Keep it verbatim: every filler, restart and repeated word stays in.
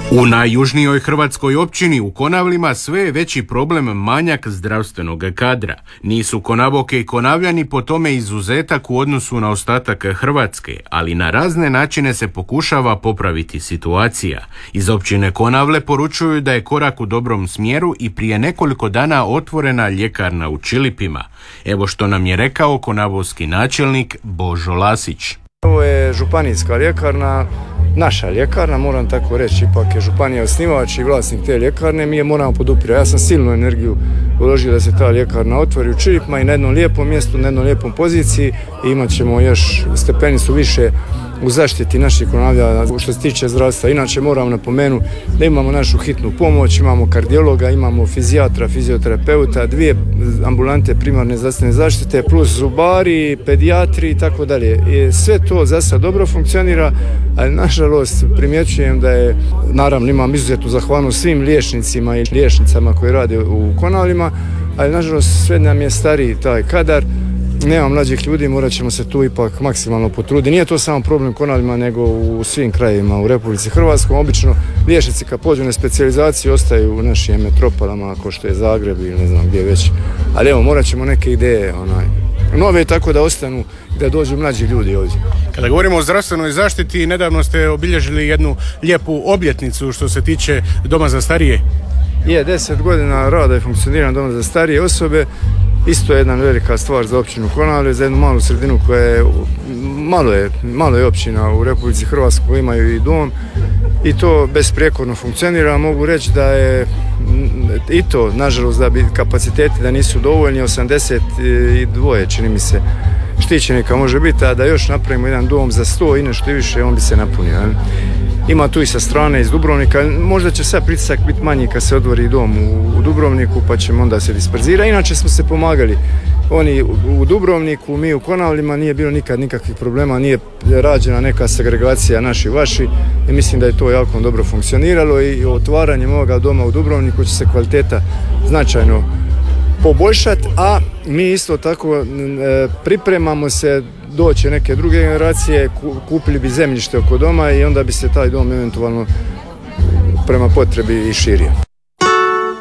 U najjužnijoj hrvatskoj općini u Konavlima sve je veći problem manjak zdravstvenog kadra. Nisu Konavoke i Konavljani po tome izuzetak u odnosu na ostatak Hrvatske, ali na razne načine se pokušava popraviti situacija. Iz općine Konavle poručuju da je korak u dobrom smjeru i prije nekoliko dana otvorena ljekarna u Čilipima. Evo što nam je rekao konavovski načelnik Božo Lasić. Ovo je županijska ljekarna, naša ljekarna, moram tako reći, ipak je županija osnivač i vlasnik te ljekarne, mi je moramo podupirati. Ja sam silnu energiju uložio da se ta ljekarna otvori u Čilipima i na jednom lijepom mjestu, na jednom lijepom poziciji i imat ćemo još stepenicu više u zaštiti naših Konavlja što se tiče zdravstva. Inače moram napomenuti da imamo našu hitnu pomoć, imamo kardiologa, imamo fizijatra, fizioterapeuta, dvije ambulante primarne zdravstvene zaštite, plus zubari, pedijatri i tako dalje. Sve to za sad dobro funkcionira, ali nažalost primjećujem da je, naravno imam izuzetnu zahvalnost svim liječnicima i liječnicama koji rade u Konavlima, ali nažalost sve nam je stariji taj kadar. Nema mlađih ljudi, morat ćemo se tu ipak maksimalno potruditi. Nije to samo problem u Konavlima, nego u svim krajevima u Republici Hrvatskoj. Obično liječnici kad pođu na specijalizaciju ostaju u našim metropolama, kao što je Zagreb ili ne znam gdje već. Ali evo, morat ćemo neke ideje onaj, nove tako da ostanu i da dođu mlađi ljudi ovdje. Kada govorimo o zdravstvenoj zaštiti, nedavno ste obilježili jednu lijepu obljetnicu što se tiče Doma za starije. Je, deset godina rada i funkcioniranja Doma za starije osobe. Isto je jedna velika stvar za općinu Konavle, za jednu malu sredinu koja je, malo je, malo je općina u Republici Hrvatskoj koji imaju i dom i to besprijekorno funkcionira. Mogu reći da je i to, nažalost, da bi kapaciteti da nisu dovoljni, osamdeset dva čini mi se štićenika može biti, a da još napravimo jedan dom za sto i nešto i više, on bi se napunio. Ima tu i sa strane iz Dubrovnika, možda će sad pritisak biti manji kad se otvori dom u, u Dubrovniku pa ćemo onda se disperzira. Inače smo se pomagali, oni u Dubrovniku, mi u Konavlima, nije bilo nikad nikakvih problema, nije rađena neka segregacija naši vaši i mislim da je to jako dobro funkcioniralo i otvaranjem ovoga doma u Dubrovniku će se kvaliteta značajno poboljšati, a mi isto tako e, pripremamo se, doće neke druge generacije, kupili bi zemljište oko doma i onda bi se taj dom eventualno prema potrebi i širio.